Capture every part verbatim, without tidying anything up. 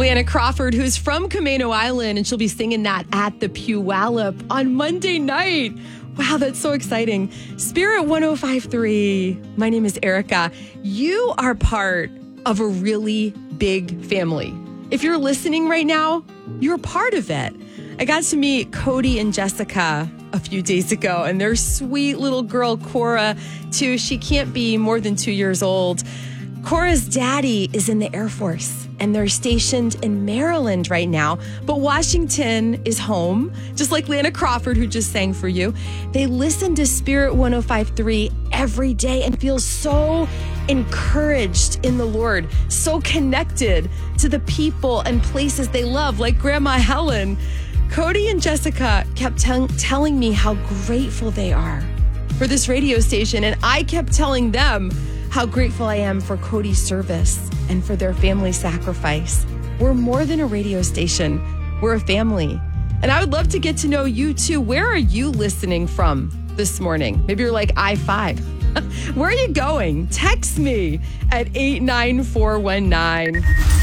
Leanna Crawford, who's from Camano Island, and she'll be singing that at the Puyallup on Monday night. Wow, that's so exciting. Spirit one oh five point three. My name is Erica. You are part of a really big family. If you're listening right now, you're part of it. I got to meet Cody and Jessica a few days ago, and their sweet little girl, Cora, too. She can't be more than two years old. Cora's daddy is in the Air Force, and they're stationed in Maryland right now. But Washington is home, just like Leanna Crawford, who just sang for you. They listen to Spirit one oh five point three every day and feel so encouraged in the Lord, so connected to the people and places they love, like Grandma Helen. Cody and Jessica kept tell- telling me how grateful they are for this radio station, and I kept telling them how grateful I am for Cody's service and for their family sacrifice. We're more than a radio station. We're a family. And I would love to get to know you too. Where are you listening from this morning? Maybe you're like I five. Where are you going? Text me at eight nine four one nine.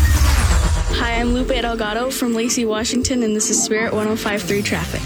Hi, I'm Lupe Delgado from Lacey, Washington, and this is Spirit one oh five point three Traffic.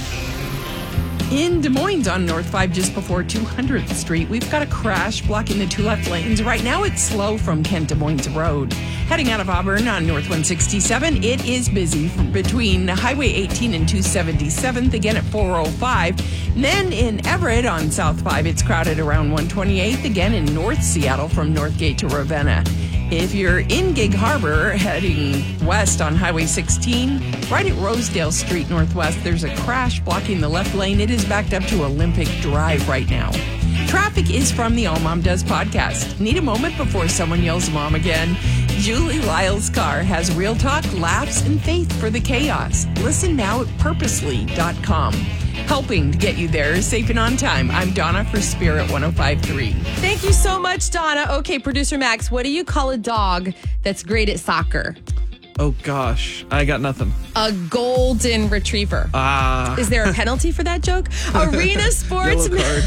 In Des Moines on North five, just before two hundredth Street, we've got a crash blocking the two left lanes. Right now, it's slow from Kent Des Moines Road. Heading out of Auburn on North one sixty-seven, it is busy between Highway eighteen and two seventy-seventh, again at four oh five. And then in Everett on South five, it's crowded around one twenty-eighth, again in North Seattle from Northgate to Ravenna. If you're in Gig Harbor heading west on Highway sixteen, right at Rosedale Street Northwest, there's a crash blocking the left lane. It is backed up to Olympic Drive right now. Traffic is from the All Mom Does podcast. Need a moment before someone yells mom again? Julie Lyle's car has real talk, laughs, and faith for the chaos. Listen now at purposely dot com. Helping to get you there safe and on time. I'm Donna for Spirit one oh five point three. Thank you so much, Donna. Okay, producer Max, what do you call a dog that's great at soccer? Oh, gosh. I got nothing. A golden retriever. Ah. Is there a penalty for that joke? Arena Sports Yellow card.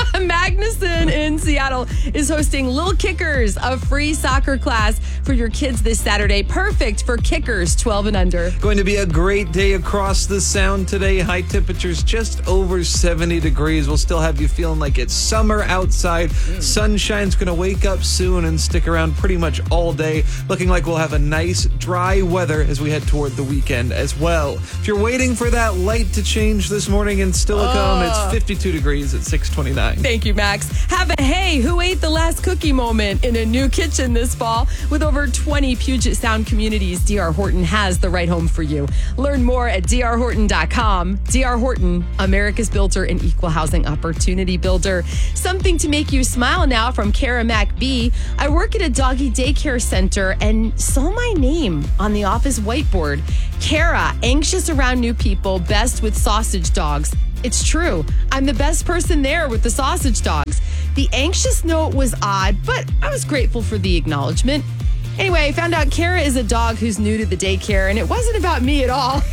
Magnuson in Seattle is hosting Little Kickers, a free soccer class for your kids this Saturday. Perfect for kickers twelve and under. Going to be a great day across the sound today. High temperatures just over seventy degrees. We'll still have you feeling like it's summer outside. Mm. Sunshine's going to wake up soon and stick around pretty much all day. Looking like we'll have a nice dry weather as we head toward the weekend as well. If you're waiting for that light to change this morning and still to come, uh. it's fifty-two degrees at six twenty-nine. Thank you, Max. Have a hey, who ate the last cookie moment in a new kitchen this fall. With over twenty Puget Sound communities, D R. Horton has the right home for you. Learn more at d r horton dot com. D R. Horton, America's builder and equal housing opportunity builder. Something to make you smile now from Kara MacB. I work at a doggy daycare center and saw my name on the office whiteboard. Kara, anxious around new people, best with sausage dogs. It's true. I'm the best person there with the sausage dogs. The anxious note was odd, but I was grateful for the acknowledgement. Anyway, I found out Kara is a dog who's new to the daycare, and it wasn't about me at all.